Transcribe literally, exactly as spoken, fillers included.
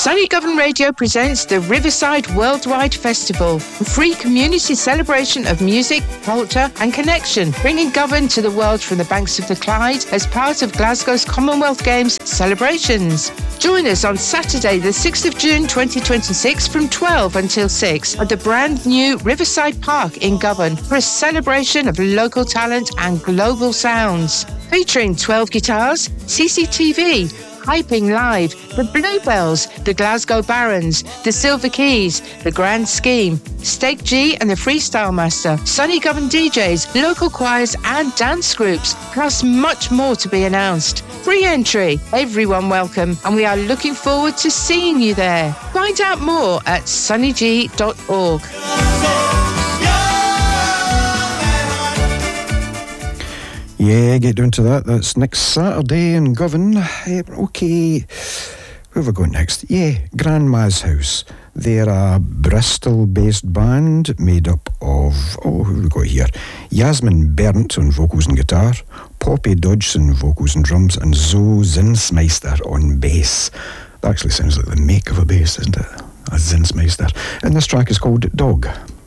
Sunny Govan Radio presents the Riverside Worldwide Festival, a free community celebration of music, culture and connection, bringing Govan to the world from the banks of the Clyde as part of Glasgow's Commonwealth Games celebrations. Join us on Saturday the sixth of June twenty twenty-six from twelve until six at the brand new Riverside Park in Govan for a celebration of local talent and global sounds. Featuring twelve guitars, C C T V, Hyping Live, the Bluebells, the Glasgow Barons, the Silver Keys, the Grand Scheme, Steak G and the Freestyle Master, Sunny Govan D Js, local choirs and dance groups, plus much more to be announced. Free entry, everyone welcome, and we are looking forward to seeing you there. Find out more at sunny g dot org. Yeah, get down to that. That's next Saturday in Govan. Uh, okay, where have we got next? Yeah, Grandma's House. They're a Bristol-based band made up of, oh, who have we got here? Yasmin Berndt on vocals and guitar, Poppy Dodgson vocals and drums, and Zoe Zinsmeister on bass. That actually sounds like the make of a bass, isn't it? A Zinsmeister. And this track is called Dog.